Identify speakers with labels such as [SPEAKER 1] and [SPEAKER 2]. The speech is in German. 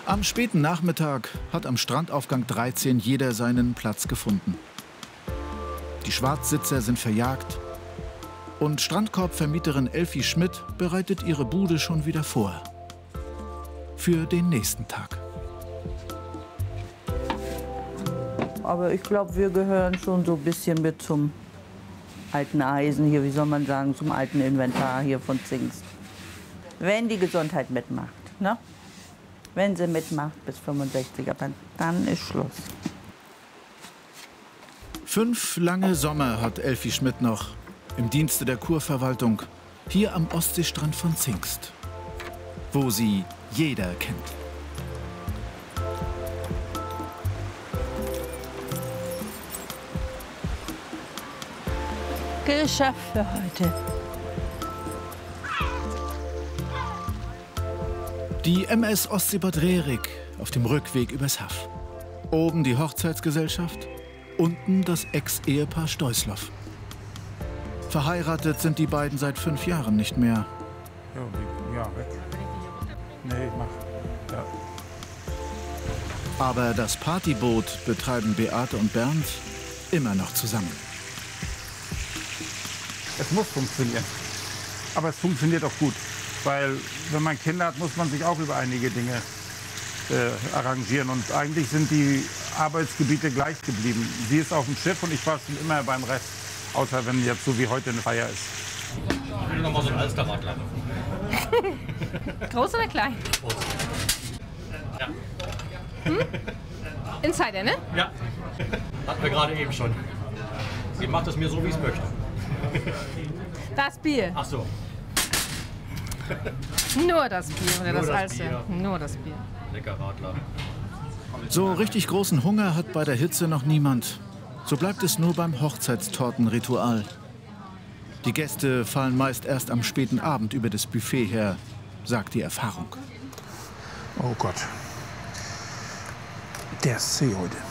[SPEAKER 1] Am späten Nachmittag hat am Strandaufgang 13 jeder seinen Platz gefunden. Die Schwarzsitzer sind verjagt und Strandkorbvermieterin Elfi Schmidt bereitet ihre Bude schon wieder vor. Für den nächsten Tag.
[SPEAKER 2] Aber ich glaube, wir gehören schon so ein bisschen mit zum alten Eisen hier, wie soll man sagen, zum alten Inventar hier von Zingst. Wenn die Gesundheit mitmacht, ne? Wenn sie mitmacht bis 65, aber dann ist Schluss.
[SPEAKER 1] 5 lange Sommer hat Elfi Schmidt noch im Dienste der Kurverwaltung hier am Ostseestrand von Zingst, wo sie jeder kennt.
[SPEAKER 2] Geschafft für heute.
[SPEAKER 1] Die MS Ostseebad Rerik auf dem Rückweg übers Haff. Oben die Hochzeitsgesellschaft, unten das Ex-Ehepaar Stoisloff. Verheiratet sind die beiden seit 5 Jahren nicht mehr.
[SPEAKER 3] Ja, weg. Nee, ich mach. Ja.
[SPEAKER 1] Aber das Partyboot betreiben Beate und Bernd immer noch zusammen.
[SPEAKER 3] Es muss funktionieren. Aber es funktioniert auch gut. Weil wenn man Kinder hat, muss man sich auch über einige Dinge arrangieren. Und eigentlich sind die Arbeitsgebiete gleich geblieben. Sie ist auf dem Schiff und ich war schon immer beim Rest. Außer wenn jetzt so wie heute eine Feier ist.
[SPEAKER 4] Ich will noch mal so ein Alsterradler.
[SPEAKER 5] Groß oder klein?
[SPEAKER 4] Groß. Ja.
[SPEAKER 5] Insider, ne?
[SPEAKER 4] Ja. Hatten wir gerade eben schon. Sie macht es mir so, wie ich es möchte.
[SPEAKER 5] Das Bier.
[SPEAKER 4] Ach so.
[SPEAKER 5] Nur das Bier oder
[SPEAKER 4] Nur
[SPEAKER 5] das
[SPEAKER 4] das
[SPEAKER 5] Alster?
[SPEAKER 4] Bier.
[SPEAKER 5] Nur das Bier.
[SPEAKER 4] Lecker Radler.
[SPEAKER 1] So richtig großen Hunger hat bei der Hitze noch niemand. So bleibt es nur beim Hochzeitstortenritual. Die Gäste fallen meist erst am späten Abend über das Buffet her, sagt die Erfahrung.
[SPEAKER 3] Oh Gott. Der ist zäh heute.